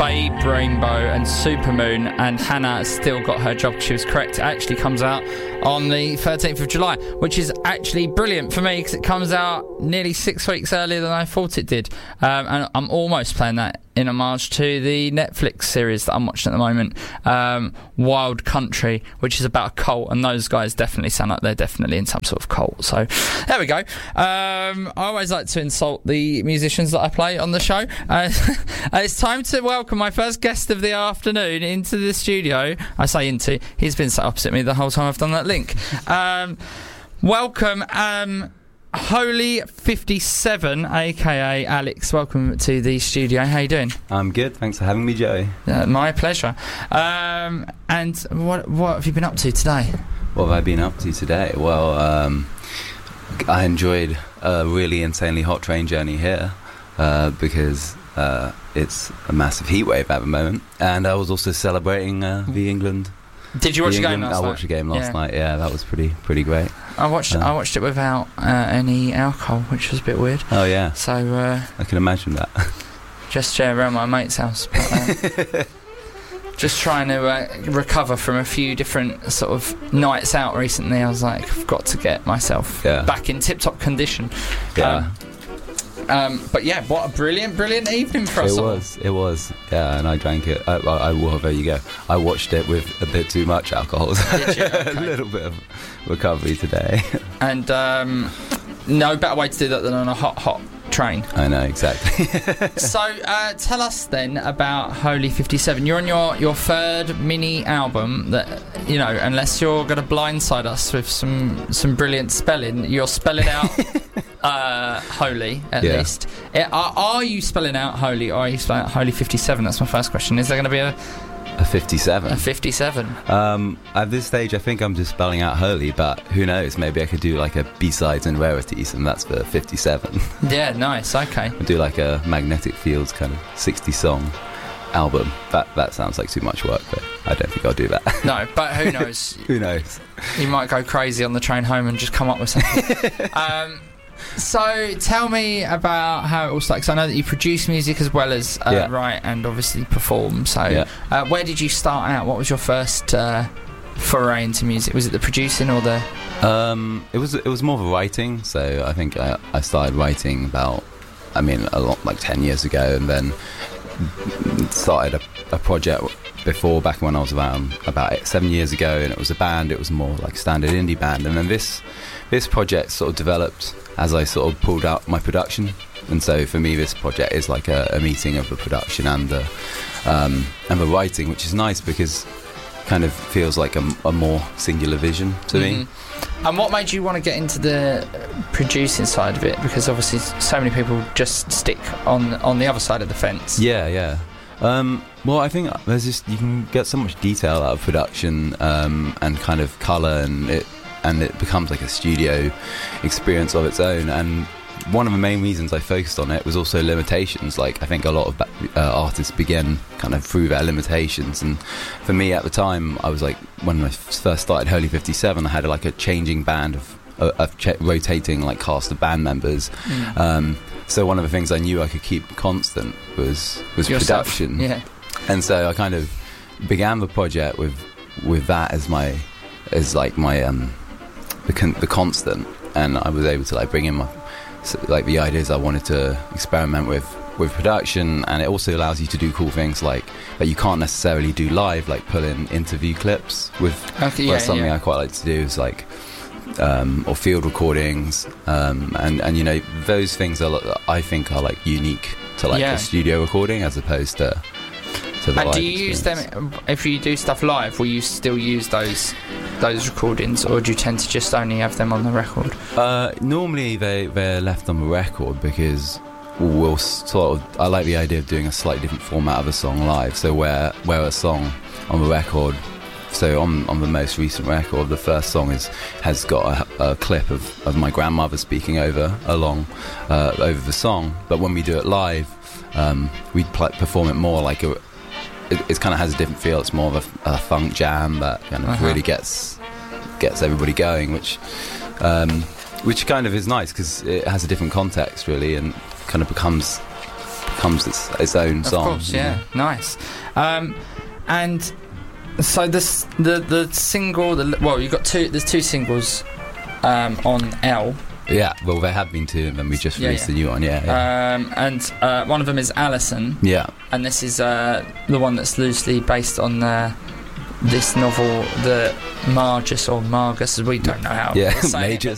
Babe Rainbow and Supermoon, and Hannah has still got her job. She was correct. It actually comes out on the 13th of July, which is actually brilliant for me because it comes out nearly 6 weeks earlier than I thought it did. And I'm almost playing that in homage to the Netflix series that I'm watching at the moment, Wild Country, which is about a cult, and those guys definitely sound like they're definitely in some sort of cult. So there we go. I always like to insult the musicians that I play on the show. It's time to welcome my first guest of the afternoon into the studio. I say into, he's been sat opposite me the whole time I've done that link. Welcome Holy 57, aka Alex. Welcome to the studio. How you doing? I'm good, thanks for having me, Joey. My pleasure. And what have you been up to today? What have I been up to today? Well, I enjoyed a really insanely hot train journey here because it's a massive heat wave at the moment, and I was also celebrating the England. Did you watch the game last night? I watched the game last night. Yeah, that was pretty great. I watched it without any alcohol, which was a bit weird. Oh yeah. So I can imagine that. Just around my mate's house. But, just trying to recover from a few different sort of nights out recently. I was like, I've got to get myself back in tip-top condition. Yeah. But yeah, what a brilliant evening for us. It was, yeah, and I drank it. Well, there you go. I watched it with a bit too much alcohol. Did you? Okay. A little bit of recovery today. And no better way to do that than on a hot train. I know, exactly. So tell us then about Holy 57. You're on your third mini album that, you know, unless you're going to blindside us with some brilliant spelling, you're spelling out Holy at least. Are you spelling out Holy, or are you spelling out Holy 57? That's my first question. Is there going to be a 57? A 57. At this stage, I think I'm just spelling out Holy, but who knows? Maybe I could do like a B-sides and rarities, and that's for 57. Yeah, nice. Okay. I'll do like a Magnetic Fields kind of 60-song album. That sounds like too much work, but I don't think I'll do that. No, but who knows? Who knows? You might go crazy on the train home and just come up with something. So tell me about how it all started, because I know that you produce music as well as write and obviously perform. So where did you start out? What was your first foray into music? Was it the producing or the... It was more of a writing. So I think I started writing about, a lot, like 10 years ago, and then started a project back when I was about 7 years ago, and it was a band. It was more like standard indie band, and then this project sort of developed as I sort of pulled out my production. And so for me, this project is like a meeting of the production and the writing, which is nice because it kind of feels like a more singular vision to me. And what made you want to get into the producing side of it? Because obviously so many people just stick on the other side of the fence. Yeah. Well, I think there's you can get so much detail out of production and kind of colour, and it becomes like a studio experience of its own. And one of the main reasons I focused on it was also limitations. Like, I think a lot of artists begin kind of through their limitations, and for me at the time, I was like, when I first started Holy 57, I had like a changing band of rotating like cast of band members. So one of the things I knew I could keep constant was production. Yeah. And so I kind of began the project with that as my the constant, and I was able to like bring in like the ideas I wanted to experiment with production. And it also allows you to do cool things like that you can't necessarily do live, like pull in interview clips with something I quite like to do is like or field recordings, and you know, those things I think are like unique to like a studio recording as opposed to the and live do you experience. use them if you do stuff live? Will you still use those recordings, or do you tend to just only have them on the record? Normally they're left on the record because we'll sort of, I like the idea of doing a slightly different format of a song live. So where a song on the record, so on the most recent record, the first song has got a clip of my grandmother speaking over the song, but when we do it live, we perform it more like it kind of has a different feel. It's more of a funk jam that kind of really gets everybody going, which kind of is nice because it has a different context really, and kind of becomes becomes its own song. Of course, yeah, nice. And so the single, you've got there's two singles on L. Yeah, well, there have been two, and then we just released the new one. And one of them is Alison. Yeah, and this is the one that's loosely based on this novel, the Margus, we don't know how. Yeah, Magus.